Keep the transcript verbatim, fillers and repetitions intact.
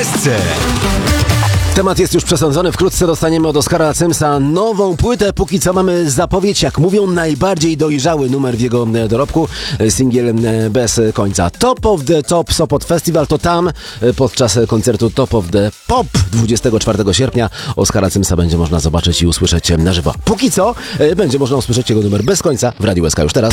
S C. Temat jest już przesądzony. Wkrótce dostaniemy od Oskara Symsa nową płytę. Póki co mamy zapowiedź, jak mówią, najbardziej dojrzały numer w jego dorobku. Singiel bez końca. Top of the Top Sopot Festival to tam podczas koncertu Top of the Pop dwudziestego czwartego sierpnia Oskara Symsa będzie można zobaczyć i usłyszeć na żywo. Póki co będzie można usłyszeć jego numer bez końca w Radiu S K już teraz.